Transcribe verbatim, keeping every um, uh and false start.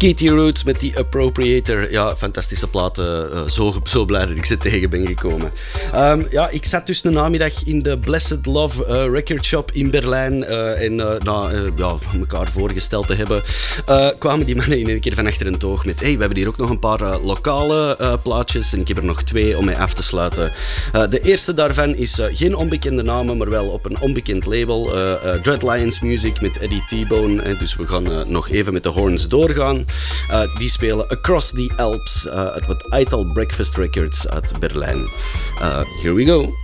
Katie Rhodes met die Appropriator. Ja, fantastische platen. Uh, zo, zo blij dat ik ze tegen ben gekomen. Um, ja, ik zat dus een namiddag in de Blessed Love uh, Record Shop in Berlijn. Uh, en uh, na uh, ja, elkaar voorgesteld te hebben, uh, kwamen die mannen in een keer van achter een toog met hey, we hebben hier ook nog een paar uh, lokale uh, plaatjes. En ik heb er nog twee om mee af te sluiten. Uh, de eerste daarvan is uh, geen onbekende namen, maar wel op een onbekend label. Uh, uh, Dread Lions Music met Eddie T-Bone. Uh, dus we gaan uh, nog even met de horns doorgaan. Uh, die spelen Across the Alps uh, uit wat Eital Breakfast Records uit Berlijn. Uh, here we go.